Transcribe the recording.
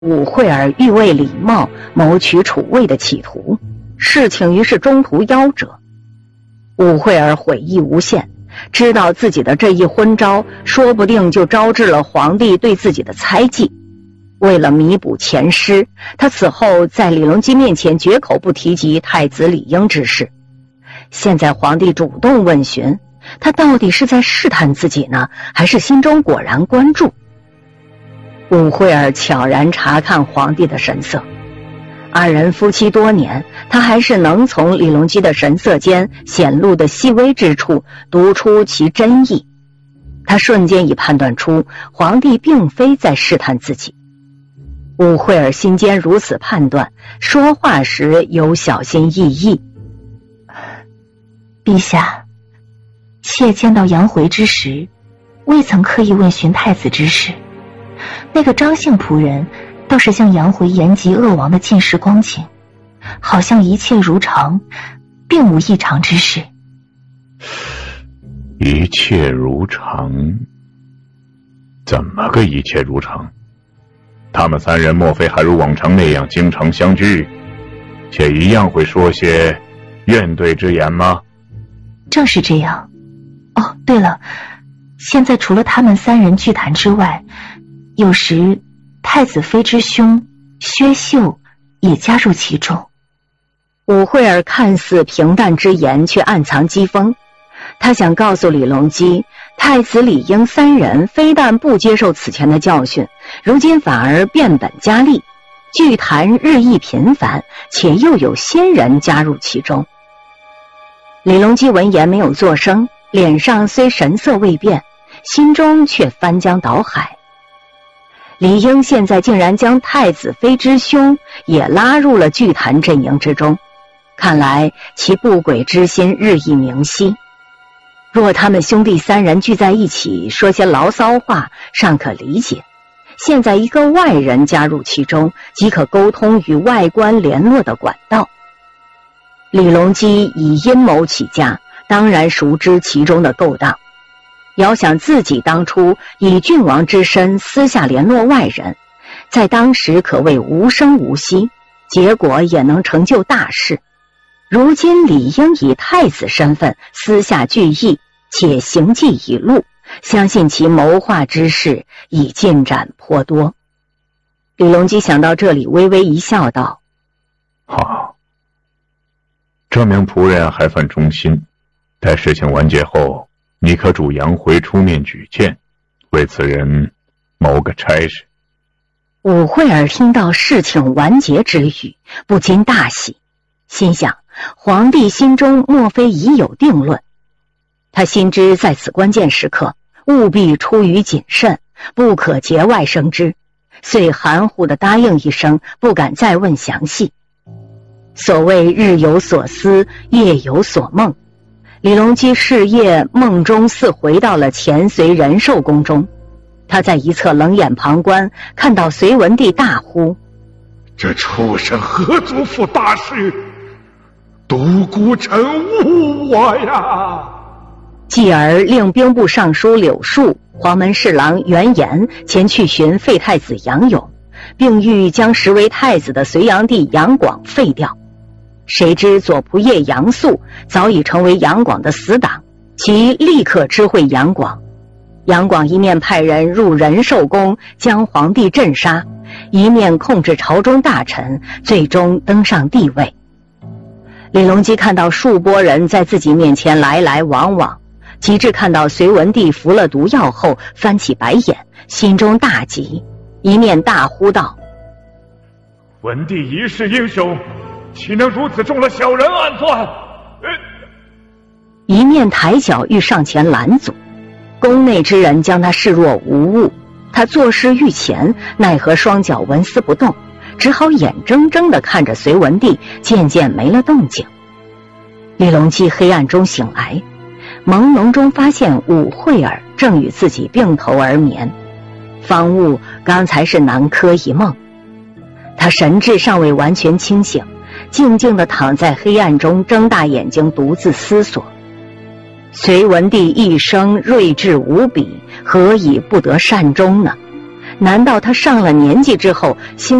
武惠儿欲为李茂谋取储位的企图，事情于是中途夭折。武惠儿悔意无限，知道自己的这一昏招说不定就招致了皇帝对自己的猜忌。为了弥补前失，他此后在李隆基面前绝口不提及太子李英之事。现在皇帝主动问询，他到底是在试探自己呢，还是心中果然关注？武惠儿悄然查看皇帝的神色，二人夫妻多年，他还是能从李隆基的神色间显露的细微之处读出其真意。他瞬间已判断出皇帝并非在试探自己。武惠儿心间如此判断，说话时有小心翼翼。 陛下，妾见到杨回之时，未曾刻意问询太子之事。那个张姓仆人倒是向杨回言及鄂王的近世光景，好像一切如常，并无异常之事。 一切如常？怎么个一切如常？他们三人莫非还如往常那样经常相聚，且一样会说些怨怼之言吗？ 正是这样。哦，对了，现在除了他们三人聚谈之外，有时太子妃之兄薛秀也加入其中。 武惠儿看似平淡之言，却暗藏讥讽。他想告诉李隆基，太子李英三人非但不接受此前的教训，如今反而变本加厉，聚谈日益频繁，且又有新人加入其中。李隆基闻言没有作声，脸上虽神色未变，心中却翻江倒海。李英现在竟然将太子妃之兄也拉入了聚谈阵营之中，看来其不轨之心日益明晰。若他们兄弟三人聚在一起说些牢骚话尚可理解，现在一个外人加入其中，即可沟通与外官联络的管道。李隆基以阴谋起家，当然熟知其中的勾当。遥想自己当初以郡王之身私下联络外人，在当时可谓无声无息，结果也能成就大事。如今理应以太子身份私下聚议，且行迹已露，相信其谋划之事已进展颇多。李隆基想到这里，微微一笑道： 好，这名仆人还算忠心，待事情完结后，你可主杨回出面举荐，为此人谋个差事。 武惠儿听到事情完结之语，不禁大喜，心想皇帝心中莫非已有定论。他心知在此关键时刻，务必出于谨慎，不可节外生枝，遂含糊地答应一声，不敢再问详细。所谓日有所思，夜有所梦，李隆基是夜梦中似回到了前隋仁寿宫中。他在一侧冷眼旁观，看到隋文帝大呼： 这畜生何足负大事，独孤臣误我呀！ 继而令兵部尚书柳树、黄门侍郎袁岩前去寻废太子杨勇，并欲将实为太子的隋炀帝杨广废掉。谁知左仆射杨素早已成为杨广的死党，其立刻知会杨广。杨广一面派人入仁寿宫将皇帝镇杀，一面控制朝中大臣，最终登上帝位。李隆基看到数拨人在自己面前来来往往，及至看到隋文帝服了毒药后翻起白眼，心中大急，一面大呼道： 文帝一世英雄，岂能如此中了小人暗算？ 一面抬脚欲上前拦阻，宫内之人将他视若无物，他作势欲前，奈何双脚纹丝不动，只好眼睁睁地看着隋文帝渐渐没了动静。李隆基黑暗中醒来，朦胧中发现武惠儿正与自己并头而眠，方悟刚才是南柯一梦。他神志尚未完全清醒，静静地躺在黑暗中，睁大眼睛独自思索。隋文帝一生睿智无比，何以不得善终呢？ 难道他上了年纪之后心